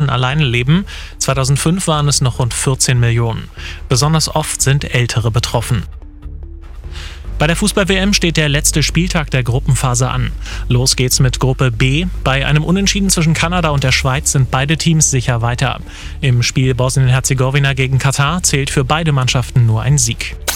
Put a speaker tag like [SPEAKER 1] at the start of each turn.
[SPEAKER 1] Menschen alleine leben. 2005 waren es noch rund 14 Millionen. Besonders oft sind Ältere betroffen. Bei der Fußball-WM steht der letzte Spieltag der Gruppenphase an. Los geht's mit Gruppe B. Bei einem Unentschieden zwischen Kanada und der Schweiz sind beide Teams sicher weiter. Im Spiel Bosnien-Herzegowina gegen Katar zählt für beide Mannschaften nur ein Sieg.